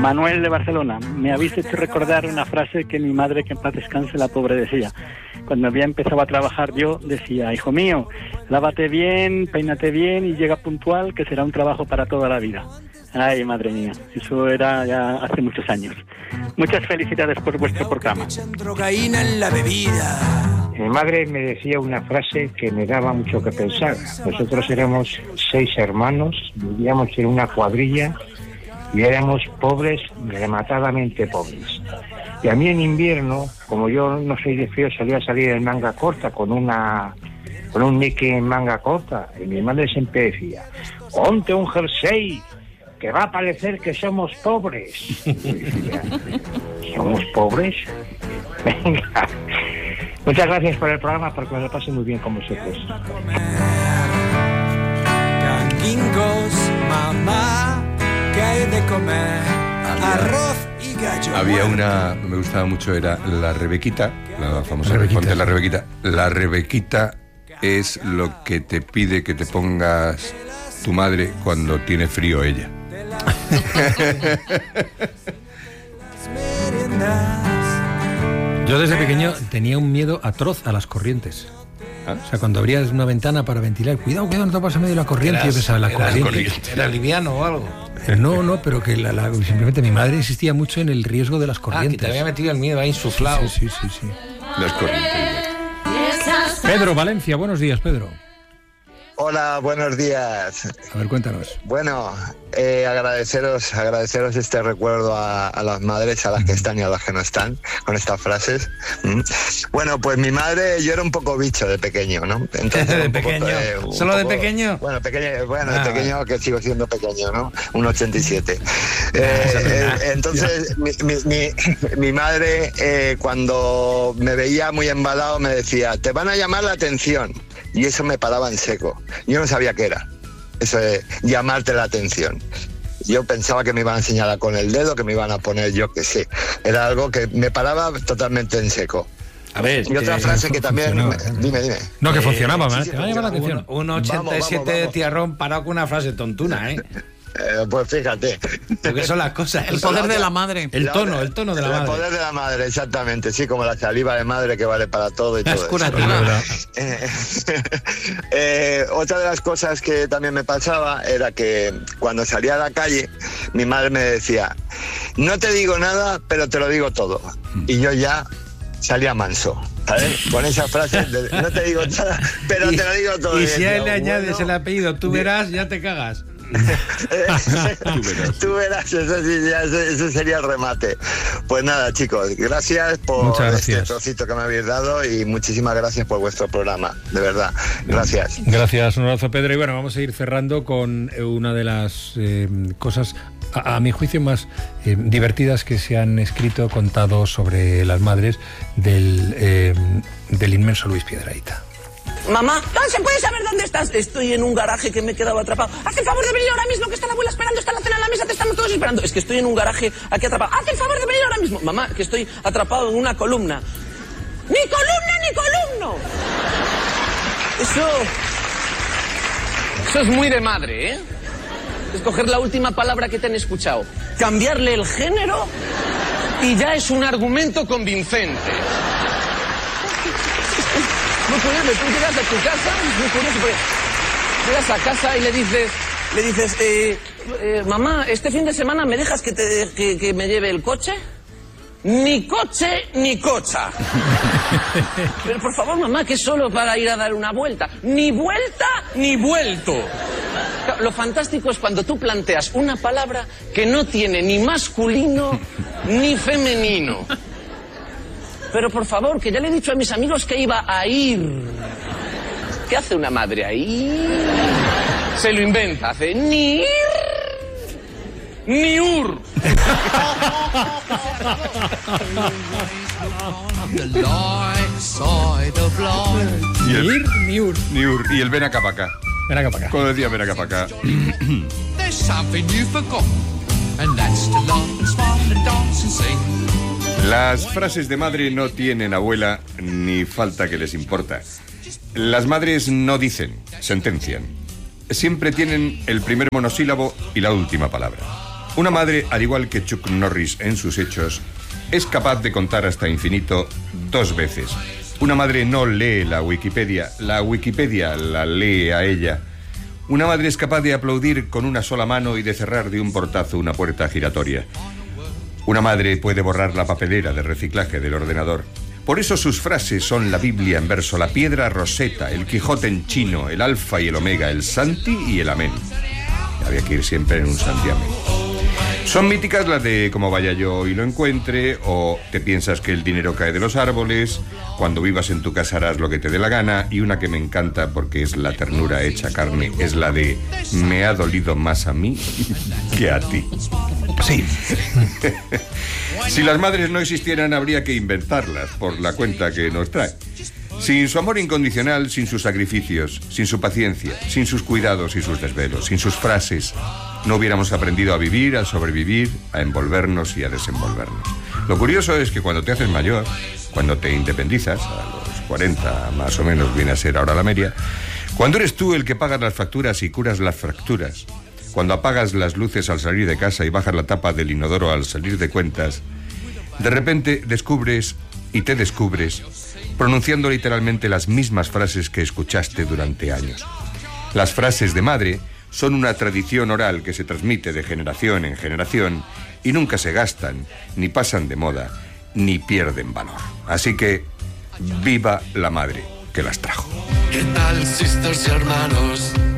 Manuel de Barcelona. Me habéis hecho recordar una frase que mi madre, que en paz descanse, la pobre, decía. Cuando había empezado a trabajar yo, decía: hijo mío, lávate bien, peínate bien y llega puntual, que será un trabajo para toda la vida. Ay, madre mía, eso era ya hace muchos años. Muchas felicidades por vuestro programa. Mi madre me decía una frase que me daba mucho que pensar. Nosotros éramos 6 hermanos, vivíamos en una cuadrilla y éramos pobres, rematadamente pobres. Y a mí en invierno, como yo no soy de frío, solía salir en manga corta con un Mickey en manga corta. Y mi madre siempre decía: ponte un jersey, que va a parecer que somos pobres. Y decía: ¿somos pobres? Venga. Muchas gracias por el programa, porque me lo paso muy bien con vosotros. Mamá, ¿qué hay de comer? Arroz y gallo. Había una, me gustaba mucho, era la Rebequita, la famosa Ponte la Rebequita. La Rebequita es lo que te pide que te pongas tu madre cuando tiene frío ella. Yo desde pequeño tenía un miedo atroz a las corrientes. O sea, cuando abrías una ventana para ventilar, cuidado, no te pasa medio la corriente. Yo pensaba, la corriente. ¿Era liviano o algo? No, pero que simplemente mi madre insistía mucho en el riesgo de las corrientes. Que te había metido el miedo ahí insuflado. Sí. Las corrientes. Pedro, Valencia, buenos días, Pedro. Hola, buenos días. A ver, cuéntanos. Bueno, agradeceros este recuerdo a las madres, a las que están y a las que no están, con estas frases. Bueno, pues mi madre, yo era un poco bicho de pequeño, ¿no? Entonces, ¿De pequeño? ¿Solo de pequeño? Bueno, de pequeño, que sigo siendo pequeño, ¿no? 1,87. Entonces, mi madre, cuando me veía muy embalado, me decía: te van a llamar la atención. Y eso me paraba en seco. Yo no sabía qué era eso de llamarte la atención. Yo pensaba que me iban a señalar con el dedo, que me iban a poner, yo qué sé. Era algo que me paraba totalmente en seco. A ver, y otra frase que también... Dime. No, que funcionaba, ¿eh? Sí, te va a llamar la atención. 1,87 de tiarrón parado con una frase tontuna, ¿eh? Pues fíjate. Porque son las cosas. El poder de la madre. El tono de la madre. El poder de la madre, exactamente. Sí, como la saliva de madre que vale para todo y todo. Es curativa. Otra de las cosas que también me pasaba era que cuando salía a la calle, mi madre me decía: no te digo nada, pero te lo digo todo. Y yo ya salía manso, ¿sabes? Con esa frase de, no te digo nada, pero te lo digo todo. Y si a él le añades el apellido, tú verás, ya te cagas. Tú verás, eso sería el remate. Pues nada, chicos, gracias por este trocito que me habéis dado y muchísimas gracias por vuestro programa, de verdad, gracias. Gracias, un abrazo, Pedro. Y bueno, vamos a ir cerrando con una de las cosas, a mi juicio, más divertidas que se han escrito, contado sobre las madres del inmenso Luis Piedrahita. Mamá, ¿se puede saber dónde estás? Estoy en un garaje que me he quedado atrapado. Haz el favor de venir ahora mismo, que está la abuela esperando, está la cena en la mesa, te estamos todos esperando. Es que estoy en un garaje aquí atrapado. Haz el favor de venir ahora mismo. Mamá, que estoy atrapado en una columna. ¡Ni columna ni columno! Eso es muy de madre, ¿eh? Escoger la última palabra que te han escuchado, cambiarle el género y ya es un argumento convincente. Muy curioso, tú llegas a tu casa, muy curioso, porque llegas a casa y le dices, mamá, este fin de semana me dejas que me lleve el coche. Ni coche ni cocha. Pero por favor, mamá, que es solo para ir a dar una vuelta. Ni vuelta ni vuelto. Lo fantástico es cuando tú planteas una palabra que no tiene ni masculino ni femenino. Pero por favor, que ya le he dicho a mis amigos que iba a ir. ¿Qué hace una madre ahí? Se lo inventa, hace ni ir, ni ur. Ni ur. Y el ven acá para acá. Ven acá para acá. Como decía, ven acá para acá. Las frases de madre no tienen abuela ni falta que les importa. Las madres no dicen, sentencian. Siempre tienen el primer monosílabo y la última palabra. Una madre, al igual que Chuck Norris en sus hechos, es capaz de contar hasta infinito 2 veces. Una madre no lee la Wikipedia la lee a ella. Una madre es capaz de aplaudir con una sola mano y de cerrar de un portazo una puerta giratoria. Una madre puede borrar la papelera de reciclaje del ordenador. Por eso sus frases son la Biblia en verso, la piedra roseta, el Quijote en chino, el alfa y el omega, el santi y el amén. Había que ir siempre en un santiamén. Son míticas las de Como vaya yo y lo encuentre, o Te piensas que el dinero cae de los árboles, Cuando vivas en tu casa harás lo que te dé la gana, y una que me encanta porque es la ternura hecha carne, es la de Me ha dolido más a mí que a ti. Sí. Si las madres no existieran, habría que inventarlas por la cuenta que nos trae. Sin su amor incondicional, sin sus sacrificios, sin su paciencia, sin sus cuidados y sus desvelos, sin sus frases, no hubiéramos aprendido a vivir, a sobrevivir, a envolvernos y a desenvolvernos. Lo curioso es que cuando te haces mayor, cuando te independizas, a los 40 más o menos viene a ser ahora la media, cuando eres tú el que pagas las facturas y curas las fracturas, cuando apagas las luces al salir de casa y bajas la tapa del inodoro al salir de cuentas, de repente descubres y te descubres pronunciando literalmente las mismas frases que escuchaste durante años. Las frases de madre son una tradición oral que se transmite de generación en generación y nunca se gastan, ni pasan de moda, ni pierden valor. Así que, viva la madre que las trajo. ¿Qué tal, sisters y hermanos?